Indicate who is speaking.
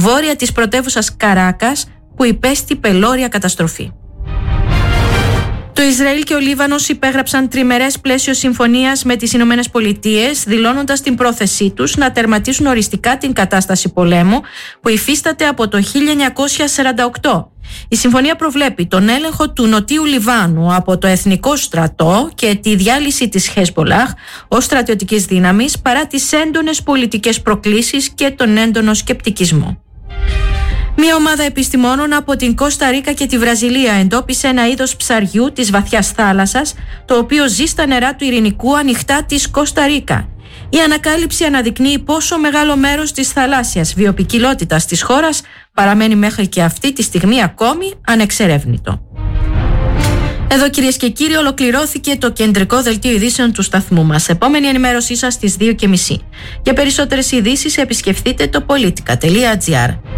Speaker 1: βόρεια της πρωτεύουσας Καράκας, που υπέστη πελώρια καταστροφή. Το Ισραήλ και ο Λίβανος υπέγραψαν τριμερές πλαίσιο συμφωνίας με τις Ηνωμένες Πολιτείες, δηλώνοντας την πρόθεσή τους να τερματίσουν οριστικά την κατάσταση πολέμου που υφίσταται από το 1948. Η συμφωνία προβλέπει τον έλεγχο του Νοτίου Λιβάνου από το Εθνικό Στρατό και τη διάλυση της Χεσμπολάχ ως στρατιωτικής δύναμης, παρά τις έντονες πολιτικές προκλήσεις και τον έντονο σκεπτικισμό. Μια ομάδα επιστημόνων από την Κώστα Ρίκα και τη Βραζιλία εντόπισε ένα είδος ψαριού της βαθιάς θάλασσας, το οποίο ζει στα νερά του Ειρηνικού ανοιχτά της Κώστα Ρίκα. Η ανακάλυψη αναδεικνύει πόσο μεγάλο μέρος της θαλάσσιας βιοποικιλότητας της χώρας παραμένει μέχρι και αυτή τη στιγμή ακόμη ανεξερεύνητο. Εδώ, κυρίες και κύριοι, ολοκληρώθηκε το κεντρικό δελτίο ειδήσεων του σταθμού μας. Επόμενη ενημέρωσή σας στις 2:30. Για περισσότερες ειδήσεις επισκεφτείτε το politica.gr.